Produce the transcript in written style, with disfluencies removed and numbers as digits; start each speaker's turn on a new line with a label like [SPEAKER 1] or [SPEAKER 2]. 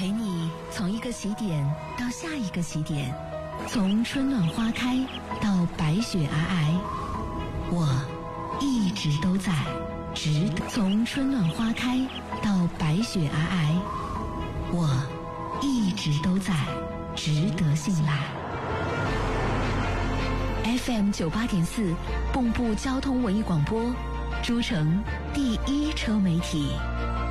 [SPEAKER 1] 陪你从一个起点到下一个起点，从春暖花开到白雪皑皑，我一直都在，值得。从春暖花开到白雪皑皑，我一直都在，值得信赖。FM 98.4，蚌埠交通文艺广播，诸城第一车媒体。